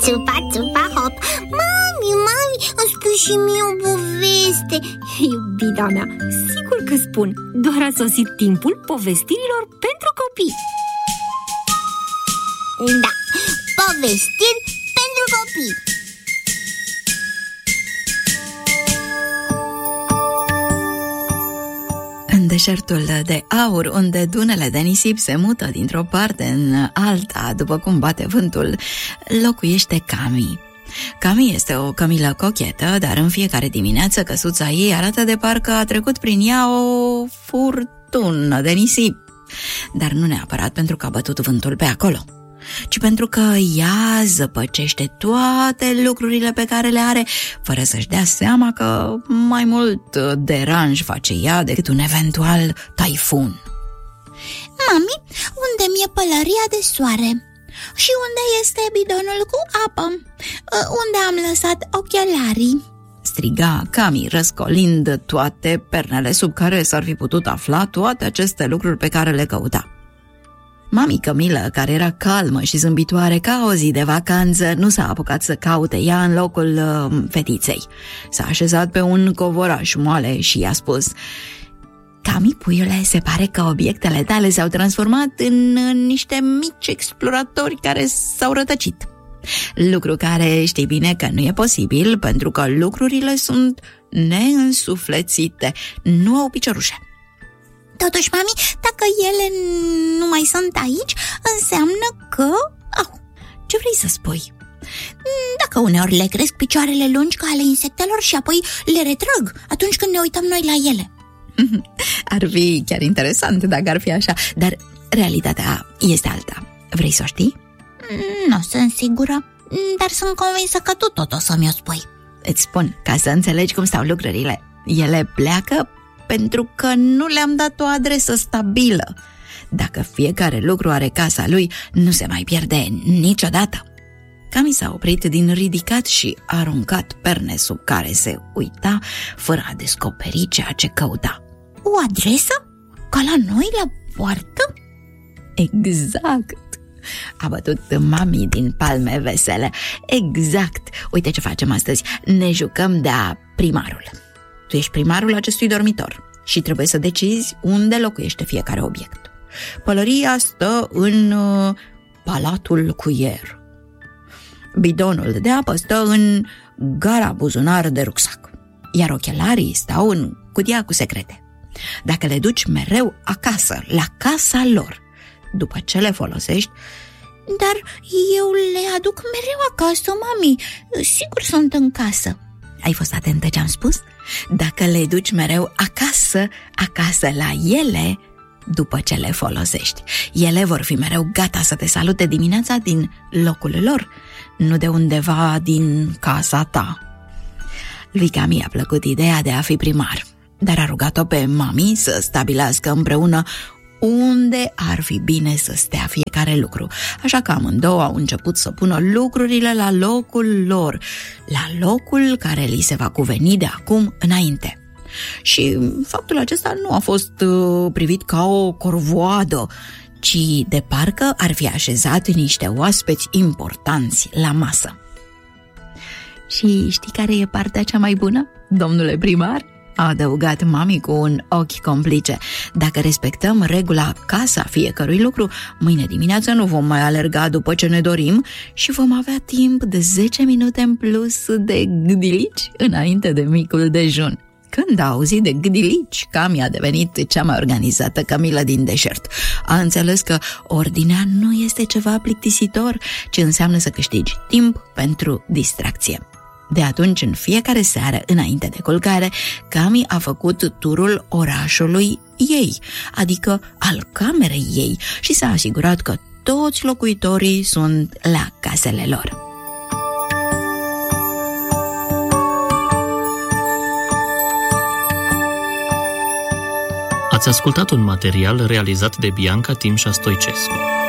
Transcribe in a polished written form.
Țupa, țupa, hop. Mami, îmi spui și mie o poveste. Iubita mea, sigur că spun. Doar a sosit timpul povestirilor pentru copii. Da, povestiri pentru copii. În deșertul de aur, unde dunele de nisip se mută dintr-o parte în alta, după cum bate vântul, locuiește Cami. Cami este o cămilă cochetă, dar în fiecare dimineață căsuța ei arată de parcă a trecut prin ea o furtună de nisip. Dar nu neapărat pentru că a bătut vântul pe acolo, ci pentru că ea zăpăcește toate lucrurile pe care le are, fără să-și dea seama că mai mult deranj face ea decât un eventual taifun. Mami, unde mi-e pălăria de soare? Și unde este bidonul cu apă? Unde am lăsat ochelarii? Striga Cami, răscolind toate pernele sub care s-ar fi putut afla toate aceste lucruri pe care le căuta. Mami Cămilă, care era calmă și zâmbitoare ca o zi de vacanță, nu s-a apucat să caute ea în locul fetiței. S-a așezat pe un covoraș moale și i-a spus: Cami, puiule, se pare că obiectele tale s-au transformat în niște mici exploratori care s-au rătăcit. Lucru care știi bine că nu e posibil, pentru că lucrurile sunt neînsuflețite, nu au piciorușe. Totuși, mami, dacă ele nu mai sunt aici, înseamnă că... Ce vrei să spui? Dacă uneori le cresc picioarele lungi ca ale insectelor și apoi le retrag atunci când ne uităm noi la ele. Ar fi chiar interesant dacă ar fi așa, dar realitatea este alta. Vrei să o știi? Nu sunt sigură, dar sunt convinsă că tu tot o să-mi o spui. Îți spun, ca să înțelegi cum stau lucrurile. Ele pleacă pentru că nu le-am dat o adresă stabilă. Dacă fiecare lucru are casa lui, nu se mai pierde niciodată. Cami s-a oprit din ridicat și a aruncat perne sub care se uita, fără a descoperi ceea ce căuta. O adresă? Ca la noi, la poartă? Exact! A bătut mami din palme vesele. Exact! Uite ce facem astăzi. Ne jucăm de-a primarul. Tu ești primarul acestui dormitor și trebuie să decizi unde locuiește fiecare obiect. Pălăria stă în Palatul Cuier. Bidonul de apă stă în gara buzunar de rucsac, iar ochelarii stau în cutia cu secrete. Dacă le duci mereu acasă, la casa lor, după ce le folosești... Dar eu le aduc mereu acasă, mami. Sigur sunt în casă. Ai fost atentă ce am spus? Dacă le duci mereu acasă la ele, după ce le folosești, ele vor fi mereu gata să te salute dimineața din locul lor, nu de undeva din casa ta. Lui Cami a plăcut ideea de a fi primar, dar a rugat-o pe mami să stabilească împreună unde ar fi bine să stea fiecare lucru. Așa că amândouă au început să pună lucrurile la locul lor, la locul care li se va cuveni de acum înainte. Și faptul acesta nu a fost privit ca o corvoadă, ci de parcă ar fi așezat niște oaspeți importanți la masă. Și știi care e partea cea mai bună, domnule primar? A adăugat mami cu un ochi complice. Dacă respectăm regula casa fiecărui lucru, mâine dimineață nu vom mai alerga după ce ne dorim și vom avea timp de 10 minute în plus de gâdilici înainte de micul dejun. Când a auzit de gâdilici, Cami a devenit cea mai organizată cămilă din deșert. A înțeles că ordinea nu este ceva plictisitor, ci înseamnă să câștigi timp pentru distracție. De atunci, în fiecare seară, înainte de culcare, Cami a făcut turul orașului ei, adică al camerei ei, și s-a asigurat că toți locuitorii sunt la casele lor. Ați ascultat un material realizat de Bianca Timșa Stoicescu.